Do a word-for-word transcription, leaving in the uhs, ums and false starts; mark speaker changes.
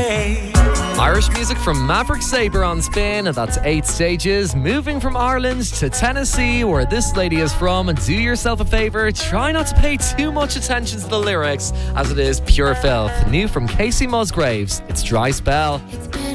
Speaker 1: day.
Speaker 2: Irish music from Maverick Sabre on Spin, and that's eight stages. Moving from Ireland to Tennessee, where this lady is from, and do yourself a favour, try not to pay too much attention to the lyrics, as it is pure filth. New from Casey Musgraves, it's Dry Spell.
Speaker 3: It's been